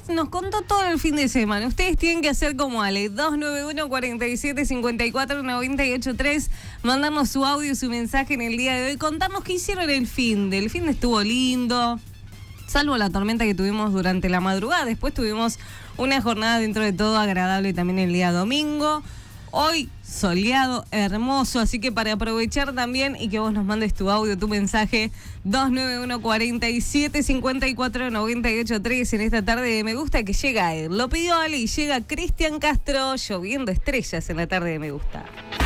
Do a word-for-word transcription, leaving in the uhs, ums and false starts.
nos contó todo el fin de semana. Ustedes tienen que hacer como Ale, dos nueve uno, cuatro siete, cinco cuatro, nueve ocho tres, mandarnos su audio, su mensaje en el día de hoy, contarnos qué hicieron el fin de. El fin de estuvo lindo, salvo la tormenta que tuvimos durante la madrugada. Después tuvimos una jornada dentro de todo agradable también el día domingo. Hoy soleado, hermoso, así que para aprovechar también y que vos nos mandes tu audio, tu mensaje, dos nueve uno, cuatro siete, cinco cuatro, nueve ocho tres en esta tarde de Me Gusta, que llega él. Lo pidió Ale y llega Cristian Castro, lloviendo estrellas en la tarde de Me Gusta.